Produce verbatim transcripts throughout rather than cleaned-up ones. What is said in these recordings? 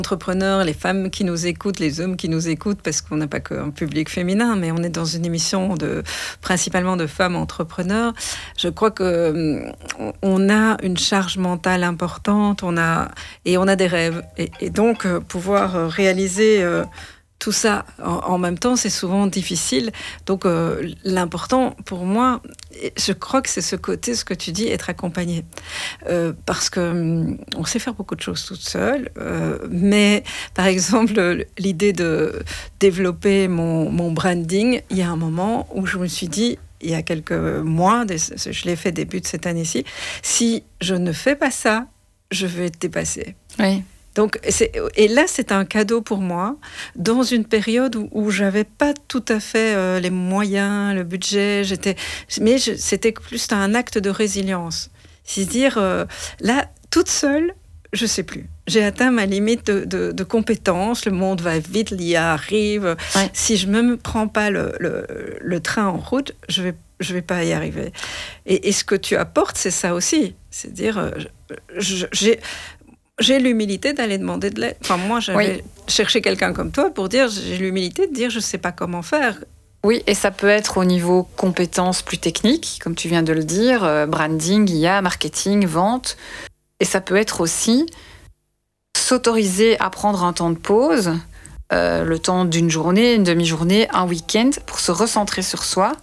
entrepreneurs, les femmes qui nous écoutent, les hommes qui nous écoutent, parce qu'on n'a pas qu'un public féminin, mais on est dans une émission de, principalement de femmes entrepreneurs. Je crois que on a une charge mentale importante, on a, et on a des rêves. Et, et donc, pouvoir réaliser euh, tout ça en, en même temps, c'est souvent difficile. Donc, euh, l'important pour moi, je crois que c'est ce côté, ce que tu dis, être accompagné. Euh, parce que on sait faire beaucoup de choses toute seule, euh, mais par exemple, l'idée de développer mon, mon branding, il y a un moment où je me suis dit, il y a quelques mois, je l'ai fait début de cette année-ci, si je ne fais pas ça, je vais être dépassée. Oui. Donc, c'est, et là, c'est un cadeau pour moi, dans une période où, où je n'avais pas tout à fait euh, les moyens, le budget, j'étais, mais je, c'était plus un acte de résilience. C'est-à-dire, euh, là, toute seule, je ne sais plus. J'ai atteint ma limite de, de, de compétences, le monde va vite, l'I A arrive. Ouais. Si je ne me prends pas le, le, le train en route, je vais je ne vais pas y arriver. Et, et ce que tu apportes, c'est ça aussi. C'est-à-dire, euh, je, j'ai... J'ai l'humilité d'aller demander de l'aide. Enfin, moi, j'avais oui. cherché quelqu'un comme toi pour dire, j'ai l'humilité de dire, je ne sais pas comment faire. Oui, et ça peut être au niveau compétences plus techniques, comme tu viens de le dire, euh, branding, I A, marketing, vente. Et ça peut être aussi s'autoriser à prendre un temps de pause, euh, le temps d'une journée, une demi-journée, un week-end, pour se recentrer sur soi.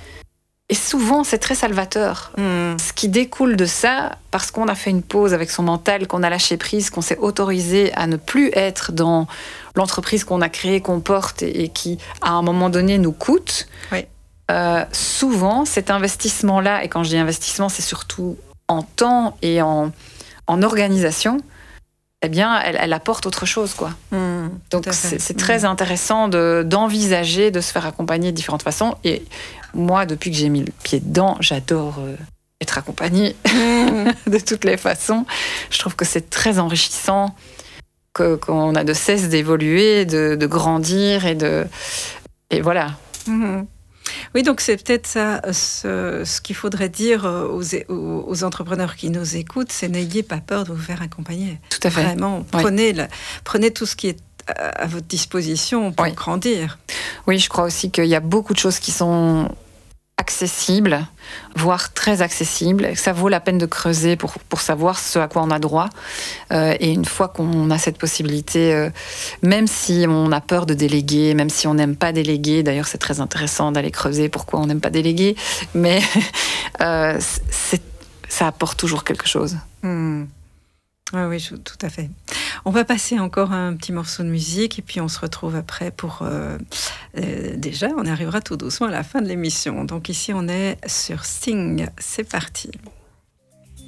Et souvent, c'est très salvateur. Mmh. Ce qui découle de ça, parce qu'on a fait une pause avec son mental, qu'on a lâché prise, qu'on s'est autorisé à ne plus être dans l'entreprise qu'on a créée, qu'on porte et, et qui, à un moment donné, nous coûte. Oui. Euh, souvent, cet investissement-là, et quand je dis investissement, c'est surtout en temps et en, en organisation, eh bien, elle, elle apporte autre chose, quoi. Mmh, Donc, c'est, c'est très mmh. intéressant de, d'envisager, de se faire accompagner de différentes façons. Et moi, depuis que j'ai mis le pied dedans, j'adore euh, être accompagnée mmh. de toutes les façons. Je trouve que c'est très enrichissant, que, qu'on a de cesse d'évoluer, de, de grandir et de... Et voilà. Mmh. Oui, donc c'est peut-être ça, ce, ce qu'il faudrait dire aux, aux, aux entrepreneurs qui nous écoutent, c'est n'ayez pas peur de vous faire accompagner. Tout à fait. Vraiment, oui. prenez, la, prenez tout ce qui est à votre disposition pour oui. grandir. Oui, je crois aussi qu'il y a beaucoup de choses qui sont accessibles, voire très accessibles. Ça vaut la peine de creuser pour, pour savoir ce à quoi on a droit. Euh, et une fois qu'on a cette possibilité, euh, même si on a peur de déléguer, même si on n'aime pas déléguer, d'ailleurs c'est très intéressant d'aller creuser pourquoi on n'aime pas déléguer, mais euh, c'est, ça apporte toujours quelque chose. Mmh. Oui, oui, tout à fait. On va passer encore un petit morceau de musique et puis on se retrouve après pour... Euh, euh, déjà, on arrivera tout doucement à la fin de l'émission. Donc ici, on est sur Sting. C'est parti.